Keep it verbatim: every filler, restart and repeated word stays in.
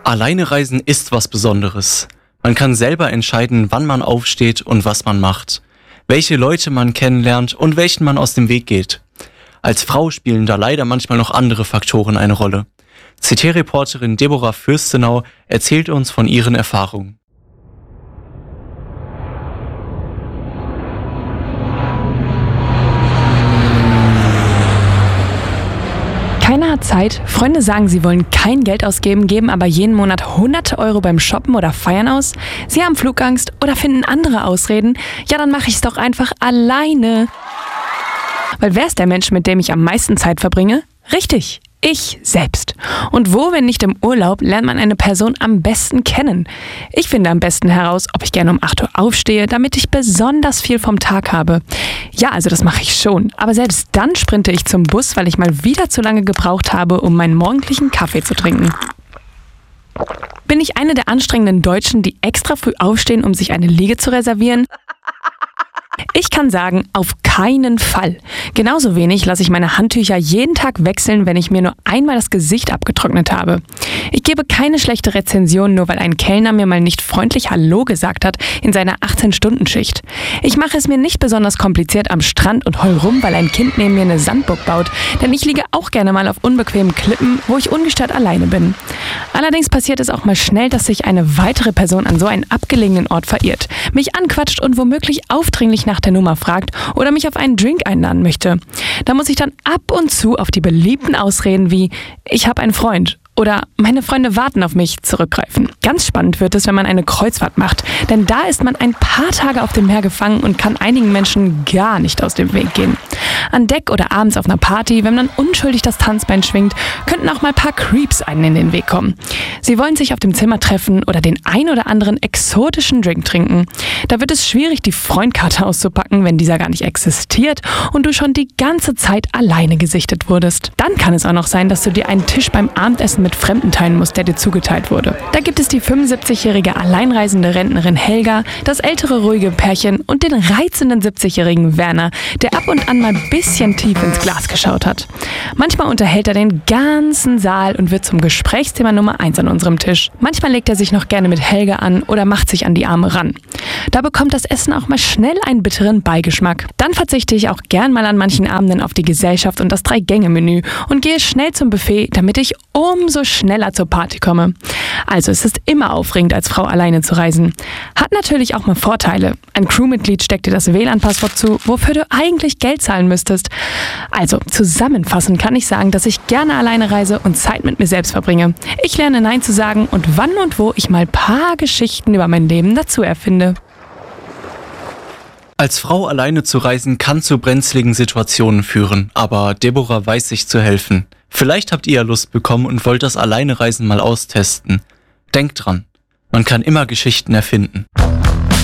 Alleine reisen ist was Besonderes. Man kann selber entscheiden, wann man aufsteht und was man macht, welche Leute man kennenlernt und welchen man aus dem Weg geht. Als Frau spielen da leider manchmal noch andere Faktoren eine Rolle. C T-Reporterin Deborah Fürstenau erzählt uns von ihren Erfahrungen. Keiner hat Zeit, Freunde sagen, sie wollen kein Geld ausgeben, geben aber jeden Monat hunderte Euro beim Shoppen oder Feiern aus. Sie haben Flugangst oder finden andere Ausreden. Ja, dann mache ich es doch einfach alleine. Weil wer ist der Mensch, mit dem ich am meisten Zeit verbringe? Richtig, ich selbst. Und wo, wenn nicht im Urlaub, lernt man eine Person am besten kennen? Ich finde am besten heraus, ob ich gerne um acht Uhr aufstehe, damit ich besonders viel vom Tag habe. Ja, also das mache ich schon. Aber selbst dann sprinte ich zum Bus, weil ich mal wieder zu lange gebraucht habe, um meinen morgendlichen Kaffee zu trinken. Bin ich eine der anstrengenden Deutschen, die extra früh aufstehen, um sich eine Liege zu reservieren? Ich kann sagen, auf keinen Fall. Genauso wenig lasse ich meine Handtücher jeden Tag wechseln, wenn ich mir nur einmal das Gesicht abgetrocknet habe. Ich gebe keine schlechte Rezension, nur weil ein Kellner mir mal nicht freundlich Hallo gesagt hat in seiner achtzehn-Stunden-Schicht. Ich mache es mir nicht besonders kompliziert am Strand und heul rum, weil ein Kind neben mir eine Sandburg baut, denn ich liege auch gerne mal auf unbequemen Klippen, wo ich ungestört alleine bin. Allerdings passiert es auch mal schnell, dass sich eine weitere Person an so einen abgelegenen Ort verirrt, mich anquatscht und womöglich aufdringlich nach der Nummer fragt oder mich auf einen Drink einladen möchte. Da muss ich dann ab und zu auf die beliebten Ausreden wie „Ich habe einen Freund“ oder „Meine Freunde warten auf mich“ zurückgreifen. Ganz spannend wird es, wenn man eine Kreuzfahrt macht, denn da ist man ein paar Tage auf dem Meer gefangen und kann einigen Menschen gar nicht aus dem Weg gehen. An Deck oder abends auf einer Party, wenn man unschuldig das Tanzbein schwingt, könnten auch mal ein paar Creeps einen in den Weg kommen. Sie wollen sich auf dem Zimmer treffen oder den ein oder anderen exotischen Drink trinken. Da wird es schwierig, die Freundkarte auszupacken, wenn dieser gar nicht existiert und du schon die ganze Zeit alleine gesichtet wurdest. Dann kann es auch noch sein, dass du dir einen Tisch beim Abendessen mit Fremden teilen musst, der dir zugeteilt wurde. Da gibt es die fünfundsiebzigjährige alleinreisende Rentnerin Helga, das ältere ruhige Pärchen und den reizenden siebzigjährigen Werner, der ab und an mal ein bisschen tief ins Glas geschaut hat. Manchmal unterhält er den ganzen Saal und wird zum Gesprächsthema Nummer eins an unserem Tisch. Manchmal legt er sich noch gerne mit Helga an oder macht sich an die Arme ran. Da bekommt das Essen auch mal schnell einen bitteren Beigeschmack. Dann verzichte ich auch gern mal an manchen Abenden auf die Gesellschaft und das Drei-Gänge-Menü und gehe schnell zum Buffet, damit ich umso schneller zur Party komme. Also es ist immer aufregend, als Frau alleine zu reisen. Hat natürlich auch mal Vorteile. Ein Crewmitglied steckt dir das W L A N-Passwort zu, wofür du eigentlich Geld zahlen müsstest. Also zusammenfassend kann ich sagen, dass ich gerne alleine reise und Zeit mit mir selbst verbringe. Ich lerne Nein zu sagen und wann und wo ich mal ein paar Geschichten über mein Leben dazu erfinde. Als Frau alleine zu reisen kann zu brenzligen Situationen führen, aber Deborah weiß sich zu helfen. Vielleicht habt ihr ja Lust bekommen und wollt das Alleinereisen mal austesten. Denkt dran, man kann immer Geschichten erfinden.